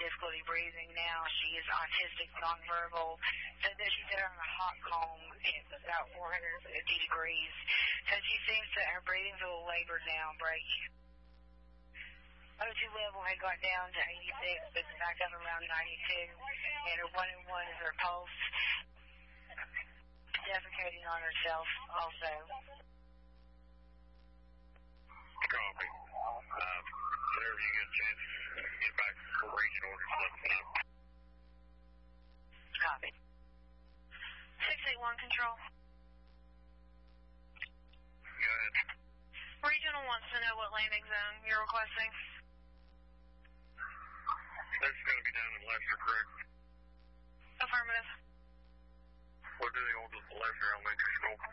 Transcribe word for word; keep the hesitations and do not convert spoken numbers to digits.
difficulty breathing now. She is autistic, nonverbal. So that she's in a hot comb. It's about four hundred fifty degrees. So she seems that her breathing's a little labored now, breaky. O two level had gone down to eighty-six, but it's back up around ninety-two. And her one oh one is her pulse. Defecating on herself also. Copy. Um, whenever you get a chance, get back for regional, just let me know. Copy. six eight one control. Go ahead. Regional wants to know what landing zone you're requesting. This is going to be down in Lesser, correct? Affirmative. What do they hold at the Lesser Elementary School?